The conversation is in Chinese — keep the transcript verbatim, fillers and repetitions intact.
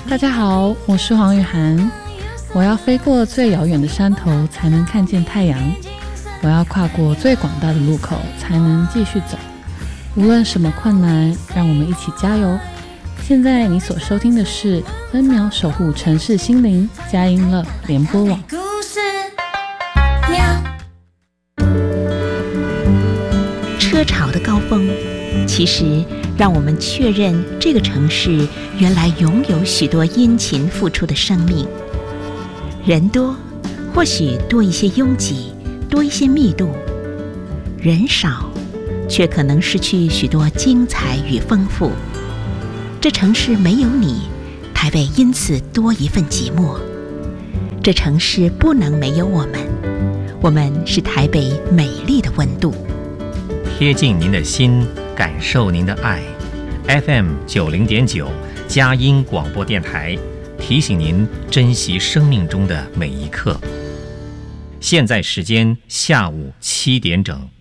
大家好，我是黄雨涵。我要飞过最遥远的山头，才能看见太阳。我要跨过最广大的路口，才能继续走。无论什么困难，让我们一起加油。现在你所收听的是 N 秒守护城市心灵佳音乐联播网。 车潮的高峰，其实让我们确认这个城市原来拥有许多殷勤付出的生命。人多，或许多一些拥挤，多一些密度；人少，却可能失去许多精彩与丰富。这城市没有你，台北因此多一份寂寞。这城市不能没有我们，我们是台北美丽的温度。 贴近您的心，感受您的爱。F M 九零点九佳音广播电台提醒您珍惜生命中的每一刻。现在时间下午七点整。